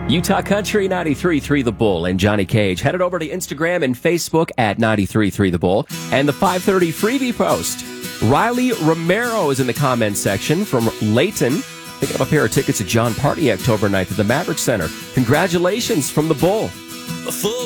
Utah Country 93.3 The Bull and Johnny Cage. Headed over to Instagram and Facebook at 93.3 The Bull. And the 5:30 freebie post. Riley Romero is in the comments section from Layton. Picking up a pair of tickets to John Party October 9th at the Maverick Center. Congratulations from The Bull. A full